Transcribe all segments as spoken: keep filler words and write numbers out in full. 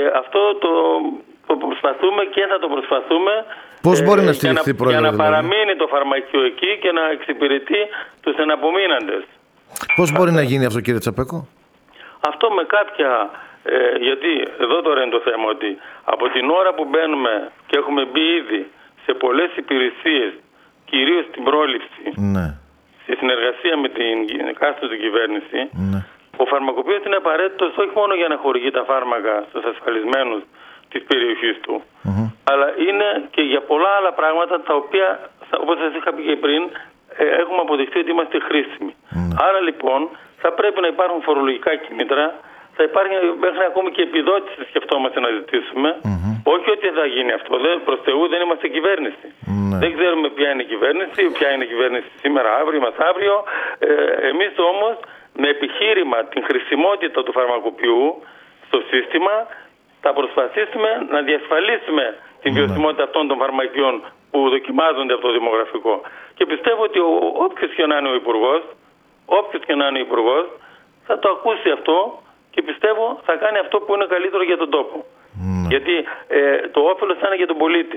αυτό το, το προσπαθούμε και θα το προσπαθούμε. Πώς ε, μπορεί να στηριχθεί, Πρόεδρε? Για να δηλαδή. παραμείνει το φαρμακείο εκεί και να εξυπηρετεί τους εναπομείναντες. Πώς μπορεί να γίνει αυτό, κύριε Τσαπέκο? Αυτό με κάποια... Ε, γιατί εδώ τώρα είναι το θέμα, ότι από την ώρα που μπαίνουμε και έχουμε μπει ήδη σε πολλές υπηρεσίες, κυρίως στην πρόληψη, ναι. σε συνεργασία με την κάστοτε κυβέρνηση, ναι. ο φαρμακοποιός είναι απαραίτητος όχι μόνο για να χορηγεί τα φάρμακα στους ασφαλισμένους της περιοχής του, mm-hmm. αλλά είναι και για πολλά άλλα πράγματα τα οποία, όπως σας είχα πει και πριν, ε, έχουμε αποδειχθεί ότι είμαστε χρήσιμοι. Mm-hmm. Άρα λοιπόν θα πρέπει να υπάρχουν φορολογικά κίνητρα, θα υπάρχει μέχρι ακόμη και επιδότηση, σκεφτόμαστε να ζητήσουμε. Mm-hmm. Όχι ότι θα γίνει αυτό. Δεν, προς Θεού δεν είμαστε κυβέρνηση. Mm-hmm. Δεν ξέρουμε ποια είναι η κυβέρνηση, ποια είναι η κυβέρνηση σήμερα, αύριο, μεθαύριο. Ε, εμείς όμως με επιχείρημα την χρησιμότητα του φαρμακοποιού στο σύστημα θα προσπαθήσουμε να διασφαλίσουμε την βιωσιμότητα αυτών των φαρμακείων που δοκιμάζονται από το δημογραφικό. Και πιστεύω ότι όποιος και να είναι ο Υπουργός, όποιος και να είναι ο Υπουργός, θα το ακούσει αυτό και πιστεύω θα κάνει αυτό που είναι καλύτερο για τον τόπο. Mm. Γιατί ε, το όφελος θα είναι για τον πολίτη.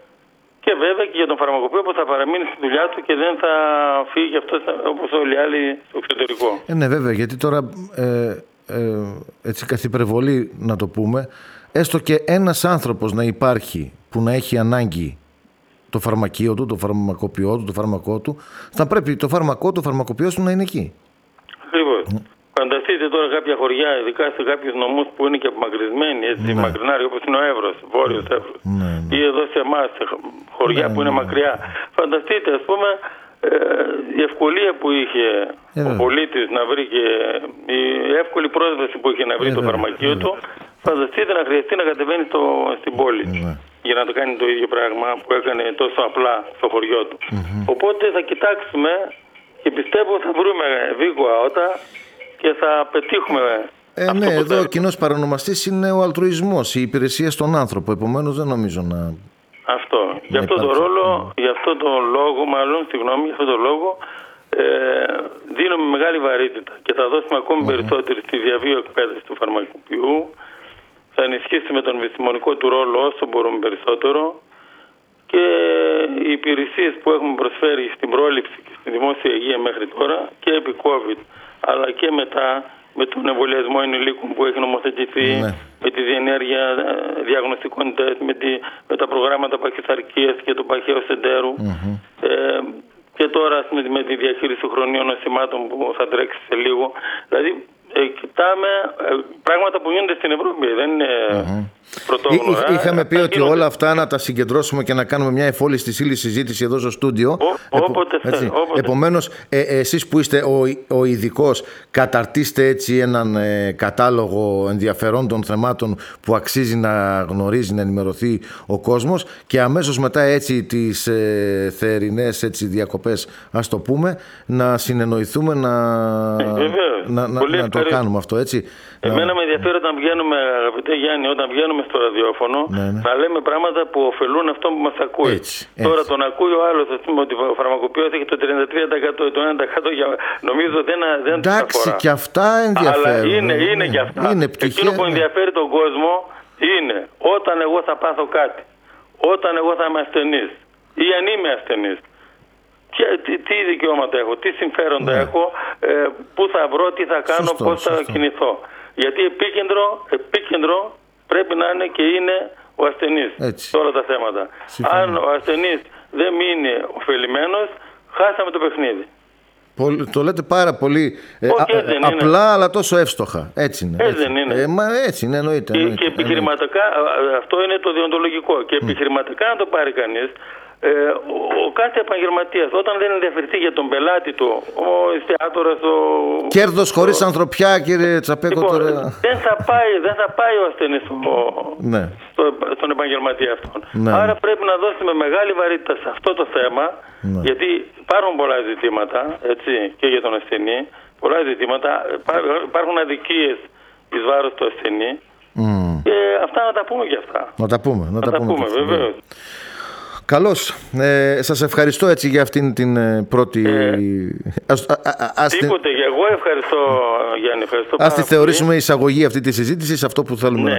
Και βέβαια και για τον φαρμακοποιό που θα παραμείνει στη δουλειά του και δεν θα φύγει αυτός όπως όλοι οι άλλοι στο εξωτερικό. Ε, ναι, βέβαια, γιατί τώρα ε, ε, έτσι καθ' υπερβολή να το πούμε, έστω και ένας άνθρωπος να υπάρχει που να έχει ανάγκη το φαρμακείο του, το φαρμακοποιό του, το φάρμακό του, θα πρέπει το φάρμακό, το φαρμακοποιό του να είναι εκεί. Ακριβώς. Mm. Φανταστείτε τώρα κάποια χωριά, ειδικά σε κάποιους νομούς που είναι και απομακρυσμένοι, έτσι, ναι. μακρινάροι, όπως είναι ο Εύρος, Βόρειος Εύρος, ναι, ναι. ή εδώ σε εμάς, σε χωριά ναι, που είναι ναι. μακριά. Φανταστείτε, ας πούμε, ε, η ευκολία που είχε ε, ο πολίτης να βρει και η εύκολη πρόσβαση που είχε να βρει ε, το φαρμακείο ε, του, φανταστείτε να χρειαστεί να κατεβαίνει στο, στην πόλη ε, για να το κάνει το ίδιο πράγμα που έκανε τόσο απλά στο χωριό του. Mm-hmm. Οπότε θα κοιτάξουμε και πιστεύω θα βρούμε βίκο αότα και θα πετύχουμε. Ε, αυτό ναι, εδώ ο κοινός παρονομαστής είναι ο αλτρουισμός, η υπηρεσία στον άνθρωπο. Επομένως δεν νομίζω να. Αυτό. Να γι' αυτό το ρόλο, mm. γι' αυτό το λόγο, μάλλον, συγγνώμη, γι' αυτό το λόγο, ε, δίνουμε μεγάλη βαρύτητα και θα δώσουμε ακόμη mm. περισσότερη στη διαβίω εκπαίδευση του φαρμακοποιού. Θα ενισχύσουμε τον επιστημονικό του ρόλο όσο μπορούμε περισσότερο. Και οι υπηρεσίες που έχουμε προσφέρει στην πρόληψη και στη δημόσια υγεία μέχρι τώρα και επί COVID, αλλά και μετά με τον εμβολιασμό ενηλίκων που έχει νομοθετηθεί, ναι. με τη διενέργεια διαγνωστικών τεστ, με, τη, με τα προγράμματα παχυσαρκίας και του παχαίου σεντέρου mm-hmm. ε, και τώρα με, με τη διαχείριση χρονίων νοσημάτων που θα τρέξει σε λίγο. Δηλαδή ε, κοιτάμε ε, πράγματα που γίνονται στην Ευρώπη, δεν είναι mm-hmm. πρωτόγνωρα. Εί, είχαμε πει ότι γίνονται όλα αυτά να τα συγκεντρώσουμε και να κάνουμε μια εφόλιστη στήλη συζήτηση εδώ στο στούντιο. Ό, όποτε θέλει. Επομένως, ε, εσείς που είστε ο, ο ειδικός, καταρτίστε έτσι έναν ε, κατάλογο ενδιαφερόντων θεμάτων που αξίζει να γνωρίζει, να ενημερωθεί ο κόσμος και αμέσως μετά έτσι τις ε, θερινές έτσι, διακοπές, ας το πούμε, να συνεννοηθούμε να, ε, να, να, να το κάνουμε αυτό, έτσι. Εμένα με ενδιαφέρει όταν βγαίνουμε, αγαπητέ Γιάννη, όταν βγαίνουμε στο ραδιόφωνο, ναι, ναι. να λέμε πράγματα που ωφελούν αυτόν που μας ακούει. Έτσι, έτσι. Τώρα τον ακούει ο άλλος, ας πούμε, ότι ο φαρμακοποιός έχει το τριάντα τρία τοις εκατό ή το ένα τοις εκατό για... νομίζω δεν δεν εντάξει, και αυτά ενδιαφέρουν. Αλλά είναι, είναι και αυτά. Είναι εκείνο που ενδιαφέρει τον κόσμο είναι όταν εγώ θα πάθω κάτι, όταν εγώ θα είμαι ασθενής ή αν είμαι ασθενής. Και, τι, τι δικαιώματα έχω, τι συμφέροντα ναι. έχω, ε, πού θα βρω, τι θα κάνω, σωστό, πώς θα σωστό. κινηθώ. Γιατί επίκεντρο, επίκεντρο πρέπει να είναι και είναι ο ασθενής σε όλα τα θέματα. Συμφέρον. Αν ο ασθενής δεν μείνει ωφελημένος, χάσαμε το παιχνίδι. Πολύ, το λέτε πάρα πολύ ε, Όχι, α, απλά είναι. Αλλά τόσο εύστοχα. Έτσι είναι. Έτσι, έτσι. δεν είναι. Ε, μα έτσι είναι, εννοείται. Και, εννοείται, και επιχειρηματικά, εννοείται. Αυτό είναι το διοντολογικό. Και επιχειρηματικά να το πάρει κανείς, Ε, ο, ο κάθε επαγγελματίας όταν δεν ενδιαφερθεί για τον πελάτη του, ο εστιατόρας, ο... κέρδος χωρίς ο... ανθρωπιά, κύριε Τσαπέκο, λοιπόν, τώρα... δεν, θα πάει, δεν θα πάει ο ασθενής ο... ναι. στο, στον επαγγελματία αυτόν. Ναι. Άρα πρέπει να δώσουμε μεγάλη βαρύτητα σε αυτό το θέμα, ναι. γιατί υπάρχουν πολλά ζητήματα, έτσι, και για τον ασθενή, πολλά ζητήματα, υπάρχουν αδικίες εις βάρος του ασθενή mm. και αυτά να τα πούμε και αυτά. Να τα πούμε, να, να τα, τα πούμε, πούμε βεβαίως. Καλώς. Ε, σας ευχαριστώ έτσι για αυτήν την ε, πρώτη... Ε, ας, α, α, ας τίποτε. Την... Εγώ ευχαριστώ, Γιάννη. Ευχαριστώ ας τη θεωρήσουμε εισαγωγή αυτή τη συζήτηση σε αυτό που θέλουμε ναι, να